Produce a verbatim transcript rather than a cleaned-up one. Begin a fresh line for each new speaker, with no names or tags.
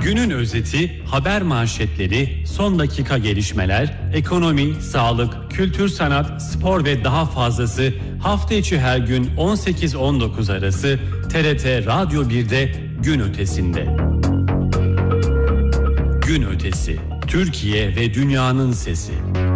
Günün özeti, haber manşetleri, son dakika gelişmeler, ekonomi, sağlık, kültür, sanat, spor ve daha fazlası hafta içi her gün on sekiz on dokuz arası T R T Radyo bir'de Gün Ötesi'nde. Gün Ötesi, Türkiye ve dünyanın sesi.